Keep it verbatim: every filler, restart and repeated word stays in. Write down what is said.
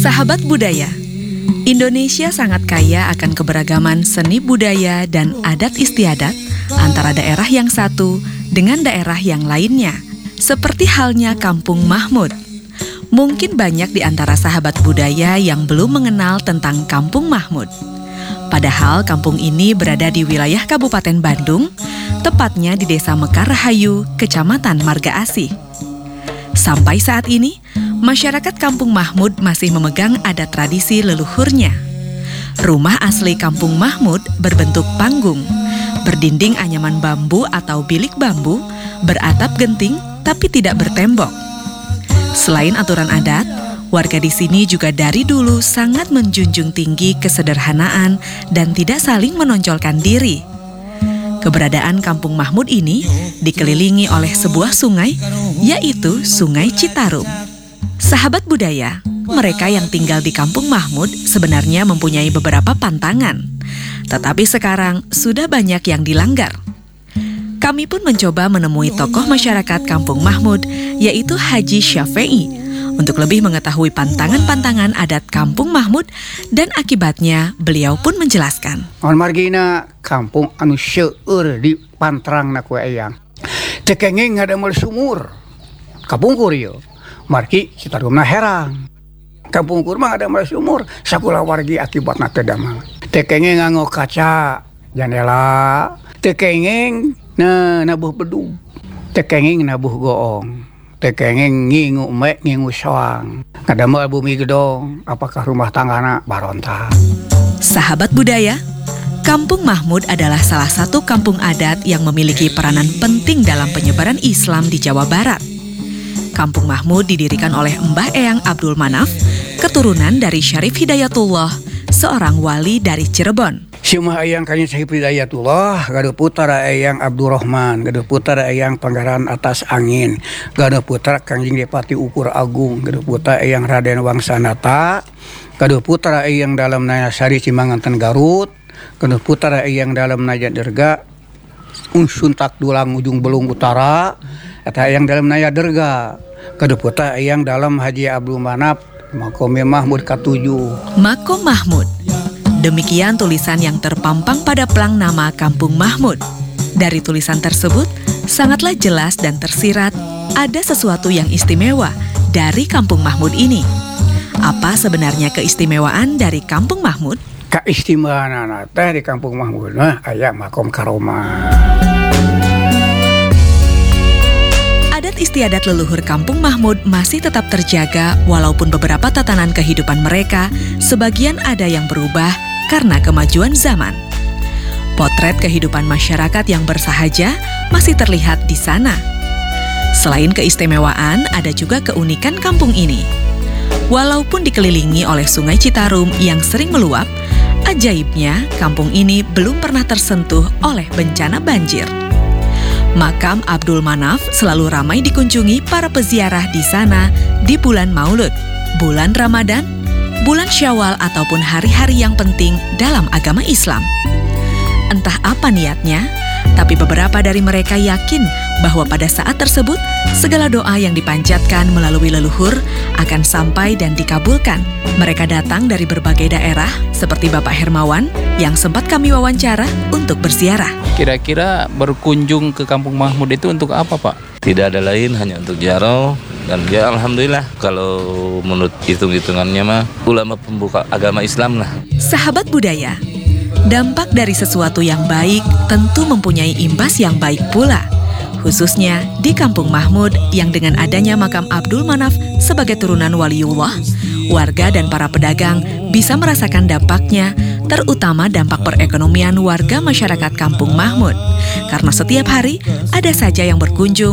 Sahabat budaya, Indonesia sangat kaya akan keberagaman seni budaya dan adat istiadat antara daerah yang satu dengan daerah yang lainnya, seperti halnya Kampung Mahmud. Mungkin banyak di antara sahabat budaya yang belum mengenal tentang Kampung Mahmud. Padahal kampung ini berada di wilayah Kabupaten Bandung, tepatnya di Desa Mekar Rahayu, Kecamatan Marga Asih. Sampai saat ini, masyarakat Kampung Mahmud masih memegang adat tradisi leluhurnya. Rumah asli Kampung Mahmud berbentuk panggung, berdinding anyaman bambu atau bilik bambu, beratap genting tapi tidak bertembok. Selain aturan adat, warga di sini juga dari dulu sangat menjunjung tinggi kesederhanaan dan tidak saling menonjolkan diri. Keberadaan Kampung Mahmud ini dikelilingi oleh sebuah sungai, yaitu Sungai Citarum. Sahabat budaya, mereka yang tinggal di Kampung Mahmud sebenarnya mempunyai beberapa pantangan, tetapi sekarang sudah banyak yang dilanggar. Kami pun mencoba menemui tokoh masyarakat Kampung Mahmud, yaitu Haji Syafi'i, untuk lebih mengetahui pantangan-pantangan adat Kampung Mahmud dan akibatnya beliau pun menjelaskan. On margina kampung anu seueur di pantrang na ku eyang. Tekenging ngadamel sumur. Kapungkur ieu. Margi Citarumna herang. Kapungkur mah ngadamel sumur, sakulah wargi akibatna teu damel. Tekenging nganggo kaca jendela. Tekenging na nabuh bedug. Tekenging nabuh goong. Tekenging ngingu mek ngingu soang. Kadamel bumi gedong, apakah rumah tanggana baronta. Sahabat budaya, Kampung Mahmud adalah salah satu kampung adat yang memiliki peranan penting dalam penyebaran Islam di Jawa Barat. Kampung Mahmud didirikan oleh Mbah Eyang Abdul Manaf, keturunan dari Syarif Hidayatullah, seorang wali dari Cirebon. Simah Eyang Kanjeng Syarif Hidayatullah, gaduh putra Eyang Abdurrahman, gaduh putra Eyang Pangeran Atas Angin, gaduh putra Kanjeng Depati Ukur Agung, gaduh putra Eyang Raden Wangsanata, gaduh putra Eyang Dalam Naya Sari Cimanganten Garut, gaduh putra Eyang Dalam Naya Derga Unsuntak Dulang Ujung Belung Utara, eta Eyang Dalam Naya Derga, gaduh putra Eyang Dalam Haji Abdul Manaf, Makom Mahmud katujuh. Makom Mahmud. Demikian tulisan yang terpampang pada plang nama Kampung Mahmud. Dari tulisan tersebut, sangatlah jelas dan tersirat ada sesuatu yang istimewa dari Kampung Mahmud ini. Apa sebenarnya keistimewaan dari Kampung Mahmud? Keistimewaan teh di Kampung Mahmud mah aya makom karomah. Adat istiadat leluhur Kampung Mahmud masih tetap terjaga walaupun beberapa tatanan kehidupan mereka sebagian ada yang berubah karena kemajuan zaman. Potret kehidupan masyarakat yang bersahaja masih terlihat di sana. Selain keistimewaan, ada juga keunikan kampung ini. Walaupun dikelilingi oleh Sungai Citarum yang sering meluap, ajaibnya kampung ini belum pernah tersentuh oleh bencana banjir. Makam Abdul Manaf selalu ramai dikunjungi para peziarah di sana di bulan Maulud, bulan Ramadan, bulan Syawal ataupun hari-hari yang penting dalam agama Islam. Entah apa niatnya, tapi beberapa dari mereka yakin bahwa pada saat tersebut segala doa yang dipanjatkan melalui leluhur akan sampai dan dikabulkan. Mereka datang dari berbagai daerah seperti Bapak Hermawan yang sempat kami wawancara untuk berziarah. Kira-kira berkunjung ke Kampung Mahmud itu untuk apa, Pak? Tidak ada lain, hanya untuk ziarah. Dan ya alhamdulillah kalau menurut hitung-hitungannya mah ulama pembuka agama Islam lah. Sahabat budaya, dampak dari sesuatu yang baik tentu mempunyai imbas yang baik pula. Khususnya di Kampung Mahmud yang dengan adanya makam Abdul Manaf sebagai turunan waliullah, warga dan para pedagang bisa merasakan dampaknya, terutama dampak perekonomian warga masyarakat Kampung Mahmud. Karena setiap hari ada saja yang berkunjung